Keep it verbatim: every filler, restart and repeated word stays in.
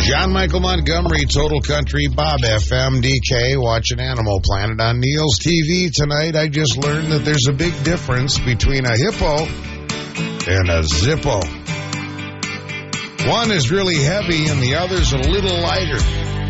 John Michael Montgomery, Total Country, Bob F M, D K, watching Animal Planet on Neil's T V tonight. I just learned that there's a big difference between a hippo and a Zippo. One is really heavy and the other's a little lighter.